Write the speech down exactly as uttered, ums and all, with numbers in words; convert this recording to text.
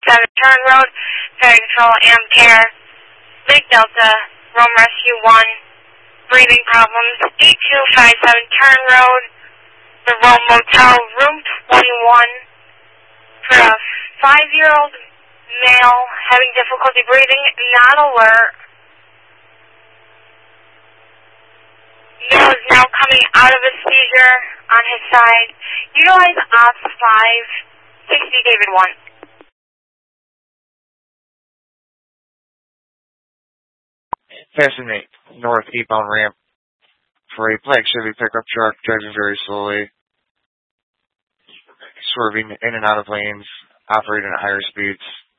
seven, turn road, ferry control, Ampere, Big Delta, Rome Rescue one, breathing problems, eight two five seven, turn road, the Rome Motel, room twenty-one, for a five-year-old male having difficulty breathing, not alert. Male is now coming out of a seizure on his side. Utilize Ops five, sixty David one. Fasten eight, north eastbound ramp for a black Chevy pickup truck driving very slowly, swerving in and out of lanes, operating at higher speeds.